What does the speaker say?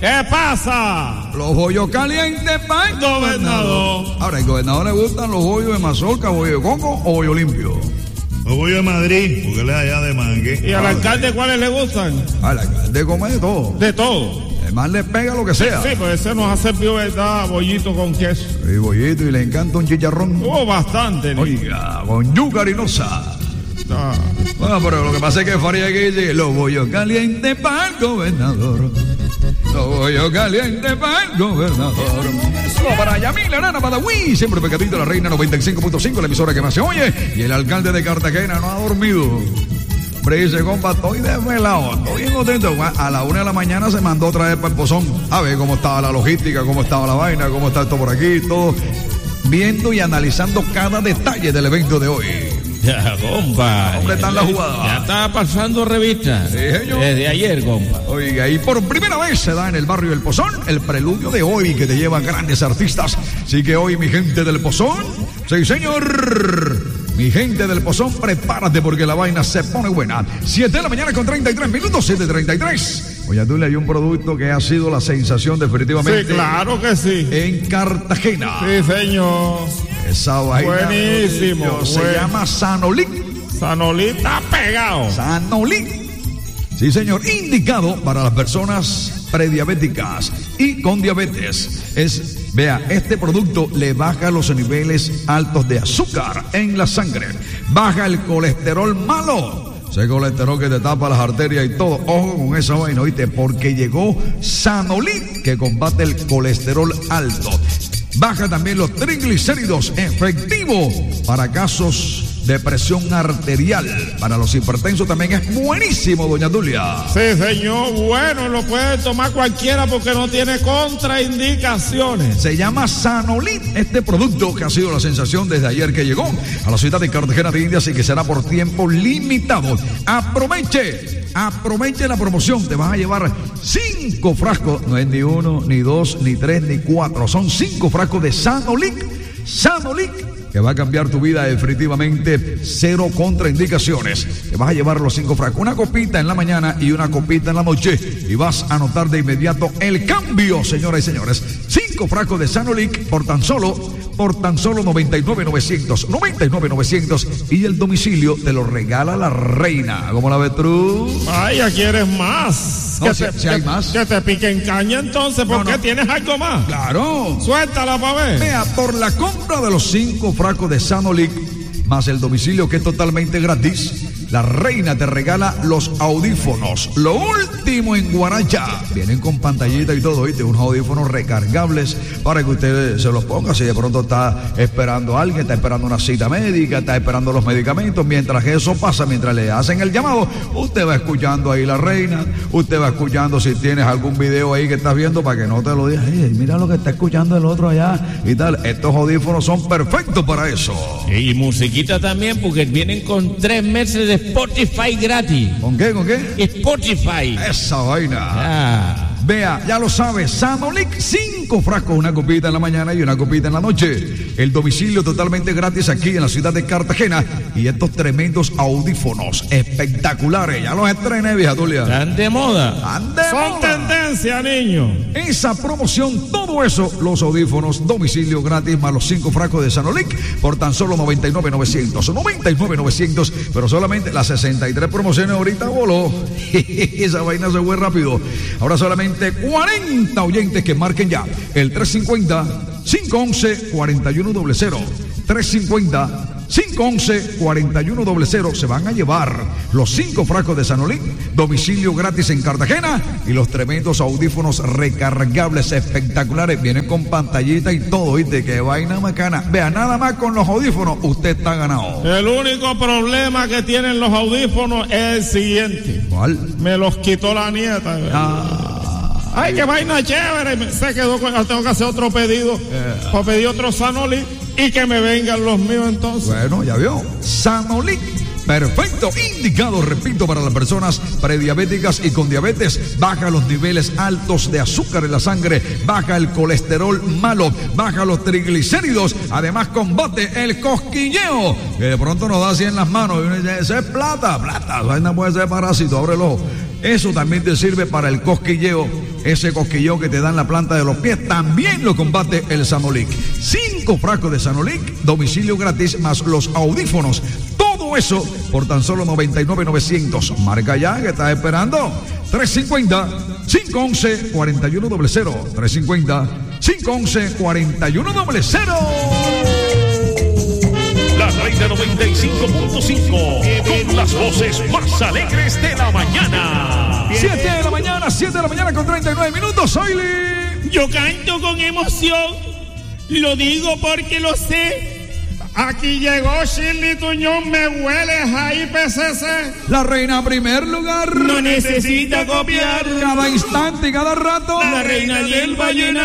¿Qué pasa? Los bollos calientes para el gobernador. Ahora, ¿al gobernador le gustan los bollos de mazorca, bollo de coco o bollo limpio? Los bollos de Madrid, porque él es allá de Mangue. ¿Y al alcalde cuáles le gustan? Al alcalde come de todo. De todo. Además le pega lo que sea. Sí, pues ese nos ha servido, ¿verdad? Bollito con queso. Y bollito, y le encanta un chicharrón. Bastante. Oiga, con yuca harinosa. Bueno, pero lo que pasa es que Faría que dice, los bollos calientes para el gobernador. Los bollos calientes para el gobernador. Solo para Yamil, Arana, Badawi, siempre pecadito la reina 95.5, la emisora que más se oye. Y el alcalde de Cartagena no ha dormido. Hombre, dice, compa, estoy desvelado, estoy bien contento. A la 1 de la mañana se mandó otra vez para el Pozón. A ver cómo estaba la logística, cómo estaba la vaina, cómo está esto por aquí, todo. Viendo y analizando cada detalle del evento de hoy. Ya, compa. ¿Dónde están las jugadas? Ya está pasando revista. Sí, señor. Desde ayer, compa. Oiga, y por primera vez se da en el barrio del Pozón el preludio de hoy que te lleva a grandes artistas. Así que hoy, mi gente del Pozón, sí, señor. Mi gente del Pozón, prepárate porque la vaina se pone buena. 7 de la mañana con 33 minutos, 7:33. Oye, tú le hay un producto que ha sido la sensación definitivamente. Sí, claro que sí. En Cartagena. Sí, señor. Esa vaina. Buenísimo. Se llama Sanolic. Sanolic está pegado. Sanolic. Sí, señor. Indicado para las personas prediabéticas y con diabetes. Vea, este producto le baja los niveles altos de azúcar en la sangre. Baja el colesterol malo. Ese colesterol que te tapa las arterias y todo. Ojo con esa vaina, ¿oíste? Porque llegó Sanolic, que combate el colesterol alto. Baja también los triglicéridos, efectivo para casos de presión arterial. Para los hipertensos también es buenísimo, doña Dulia. Sí, señor, bueno, lo puede tomar cualquiera porque no tiene contraindicaciones. Se llama Sanolic, este producto que ha sido la sensación desde ayer que llegó a la ciudad de Cartagena de Indias y que será por tiempo limitado. Aproveche la promoción, te vas a llevar 5 frascos, no es ni 1, ni 2, ni 3, ni 4, son 5 frascos de Sanolic, que va a cambiar tu vida definitivamente, 0 contraindicaciones. Te vas a llevar los 5 frascos, una copita en la mañana y una copita en la noche, y vas a notar de inmediato el cambio, señoras y señores. 5 frascos de Sanolic por tan solo 99,900, y el domicilio te lo regala la reina. ¿Cómo la ves tú? Ay, ya quieres más. No, si hay más. Que te piquen caña entonces, ¿por qué tienes algo más? Claro. Suéltala para ver. Vea, por la compra de los 5 frascos de Sanolic, más el domicilio que es totalmente gratis, la reina te regala los audífonos, lo último en Guaracha. Vienen con pantallita y todo, ¿viste? Unos audífonos recargables para que usted se los ponga si de pronto está esperando a alguien, está esperando una cita médica, está esperando los medicamentos. Mientras eso pasa, mientras le hacen el llamado, usted va escuchando ahí la reina, usted va escuchando si tienes algún video ahí que estás viendo para que no te lo digas. Mira lo que está escuchando el otro allá y tal. Estos audífonos son perfectos para eso. Y musiquita también, porque vienen con 3 meses de Spotify gratis. ¿Con qué? Spotify. Esa vaina. Vea, ya lo sabes, Sanolic, 5 frascos, una copita en la mañana y una copita en la noche. El domicilio totalmente gratis aquí en la ciudad de Cartagena. Y estos tremendos audífonos espectaculares. Ya los estrené, vieja Tulia. Están de moda. Son tendencia, niño. Esa promoción, todo eso, los audífonos, domicilio gratis, más los 5 frascos de Sanolic por tan solo 99,900. Pero solamente las 63 promociones ahorita voló. Esa vaina se fue rápido. Ahora solamente 40 oyentes que marquen ya el 350-511-4100. 350-511-4100. Se van a llevar los 5 frascos de Sanolic, domicilio gratis en Cartagena, y los tremendos audífonos recargables espectaculares. Vienen con pantallita y todo, ¿viste? Que vaina bacana. Vea, nada más con los audífonos, usted está ganado. El único problema que tienen los audífonos es el siguiente. ¿Cuál? Me los quitó la nieta. Ay, qué vaina chévere. Se quedó con... Tengo que hacer otro pedido. Para pedir otro Sanolic y que me vengan los míos entonces. Bueno, ya vio. Sanolic, perfecto. Indicado, repito, para las personas prediabéticas y con diabetes. Baja los niveles altos de azúcar en la sangre. Baja el colesterol malo. Baja los triglicéridos. Además, combate el cosquilleo, que de pronto nos da así en las manos. Y uno dice, eso es plata. Esa vaina puede ser parásito. Abre el ojo. Eso también te sirve para el cosquilleo. Ese cosquilleo que te da en la planta de los pies también lo combate el Sanolic. 5 frascos de Sanolic, domicilio gratis más los audífonos. Todo eso por tan solo $99,900. Marca ya, que estás esperando. 350-511-4100. 350-511-4100. La Reina 95.5, con las voces más alegres de la mañana. 7 de la mañana con 39 minutos. Oily. Yo canto con emoción, lo digo porque lo sé. Aquí llegó Shirley Tuñón, me hueles ahí PCC. La reina primer lugar. No necesita copiar. Cada instante y cada rato. La reina del vallenato.